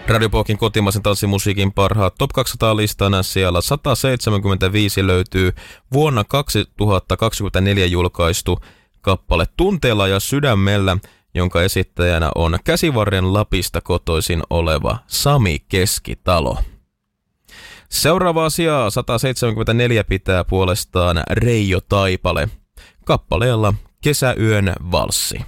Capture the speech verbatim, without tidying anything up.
Radio Pohkin kotimaisen tanssimusiikin parhaat Top kaksisataa-listana siellä sata seitsemänkymmentäviisi löytyy vuonna kaksituhattakaksikymmentäneljä julkaistu kappale Tunteella ja sydämellä, jonka esittäjänä on Käsivarren Lapista kotoisin oleva Sami Keskitalo. Seuraava asia sata seitsemänkymmentäneljä pitää puolestaan Reijo Taipale kappaleella Kesäyön valssi.